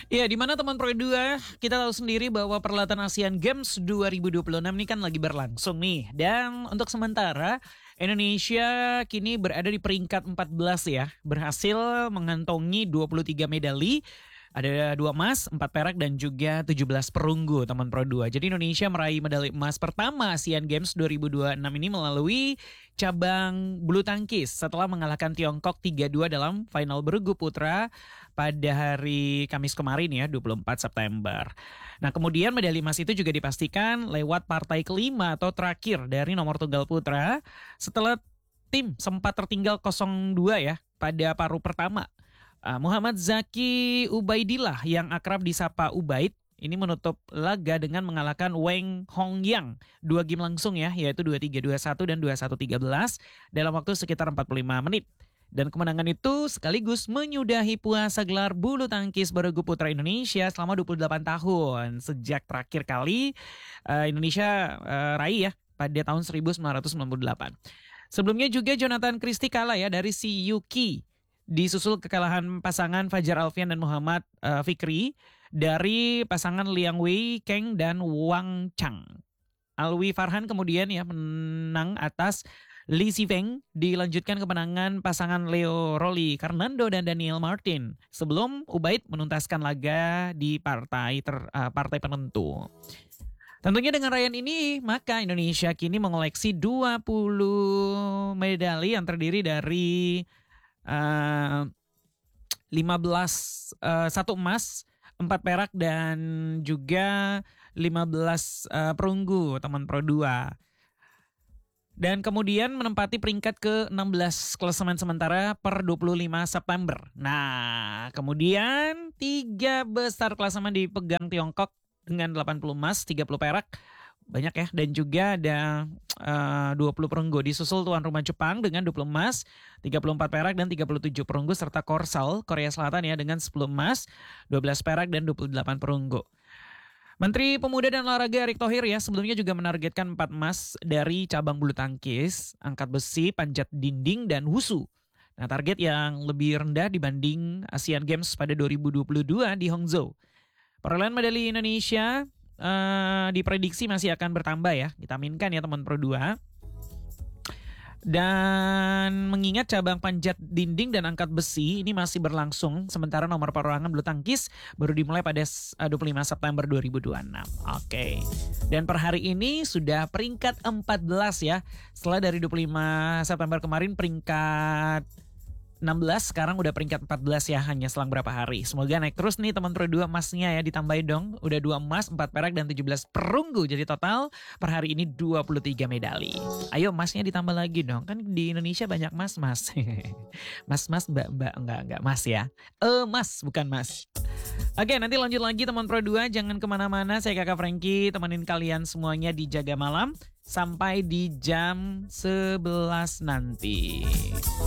Ya, di mana teman Pro 2, kita tahu sendiri bahwa perhelatan ASEAN Games 2026 ini kan lagi berlangsung nih. Dan untuk sementara, Indonesia kini berada di peringkat 14 ya. Berhasil mengantongi 23 medali. Ada 2 emas, 4 perak dan juga 17 perunggu teman Pro 2. Jadi Indonesia meraih medali emas pertama ASEAN Games 2026 ini melalui cabang bulu tangkis setelah mengalahkan Tiongkok 3-2 dalam final bergu putra pada hari Kamis kemarin ya, 24 September. Nah, kemudian medali emas itu juga dipastikan lewat partai kelima atau terakhir dari nomor tunggal putra setelah tim sempat tertinggal 0-2 ya pada paruh pertama. Muhammad Zaki Ubaidillah yang akrab disapa Ubaid ini menutup laga dengan mengalahkan Weng Hongyang 2 game langsung ya, yaitu 2-3, 2-1 dan 2-1, 13 dalam waktu sekitar 45 menit. Dan kemenangan itu sekaligus menyudahi puasa gelar bulu tangkis bergu putra Indonesia selama 28 tahun. Sejak terakhir kali Indonesia raih ya pada tahun 1998. Sebelumnya juga Jonathan Christie kalah ya dari si Yuki. Disusul kekalahan pasangan Fajar Alfian dan Muhammad Fikri dari pasangan Liang Wei Keng dan Wang Chang. Alwi Farhan kemudian ya menang atas Li Sifeng, dilanjutkan kemenangan pasangan Leo Rolly Fernando dan Daniel Martin sebelum Ubaid menuntaskan laga di partai penentu. Tentunya dengan raihan ini, maka Indonesia kini mengoleksi 20 medali yang terdiri dari 15 1 emas, 4 perak dan juga 15 perunggu teman Pro 2. Dan kemudian menempati peringkat ke-16 klasemen sementara per 25 September. Nah, kemudian 3 besar klasemen dipegang Tiongkok dengan 80 emas, 30 perak. Banyak ya, dan juga ada 20 perunggu. Disusul tuan rumah Jepang dengan 20 emas, 34 perak dan 37 perunggu, serta Korsel Korea Selatan ya dengan 10 emas, 12 perak dan 28 perunggu. Menteri Pemuda dan Olahraga Erick Thohir ya sebelumnya juga menargetkan 4 emas dari cabang bulu tangkis, angkat besi, panjat dinding dan wusu. Nah, target yang lebih rendah dibanding ASEAN Games pada 2022 di Hangzhou. Perolehan medali Indonesia diprediksi masih akan bertambah ya. Kita aminkan ya teman Pro 2. Dan mengingat cabang panjat dinding dan angkat besi ini masih berlangsung, sementara nomor perorangan bulu tangkis baru dimulai pada 25 September 2026. Oke. Dan per hari ini sudah peringkat 14 ya. Setelah dari 25 September kemarin peringkat 16, sekarang udah peringkat 14 ya, hanya selang berapa hari. Semoga naik terus nih teman Pro 2, emasnya ya ditambahin dong. Udah 2 emas, 4 perak dan 17 perunggu. Jadi total per hari ini 23 medali. Ayo emasnya ditambah lagi dong. Kan di Indonesia banyak mas-mas. Mas-mas, mbak-mbak, enggak mas ya. Mas, bukan mas. Oke, nanti lanjut lagi teman Pro 2. Jangan kemana-mana, saya Kakak Franky temenin kalian semuanya di Jaga Malam sampai di jam 11 nanti.